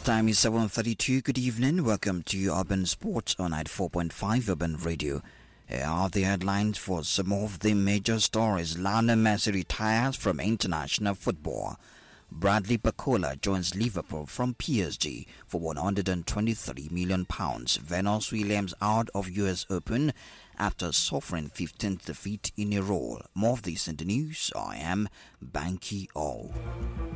Time is 7:32. Good evening. Welcome to Urban Sports on 94.5 Urban Radio. Here are the headlines for some of the major stories. Lionel Messi retires from international football. Bradley Barcola joins Liverpool from PSG for £123 million. Venus Williams out of US Open after suffering 15th defeat in a row. More of this in the news. I am Banky O.